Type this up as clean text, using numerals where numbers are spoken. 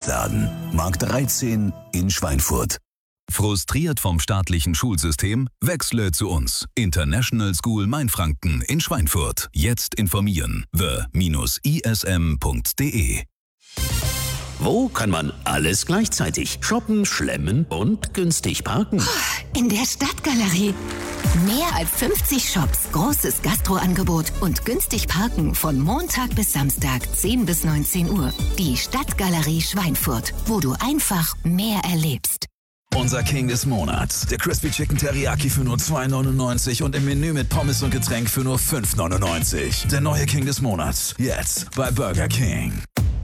Kindergartenladen. Markt 13 in Schweinfurt. Frustriert vom staatlichen Schulsystem? Wechsle zu uns. International School Mainfranken in Schweinfurt. Jetzt informieren. the-ism.de. Wo kann man alles gleichzeitig shoppen, schlemmen und günstig parken? In der Stadtgalerie. Mehr als 50 Shops, großes Gastroangebot und günstig parken von Montag bis Samstag 10 bis 19 Uhr. Die Stadtgalerie Schweinfurt, wo du einfach mehr erlebst. Unser King des Monats. Der Crispy Chicken Teriyaki für nur 2,99 und im Menü mit Pommes und Getränk für nur 5,99. Der neue King des Monats. Jetzt bei Burger King.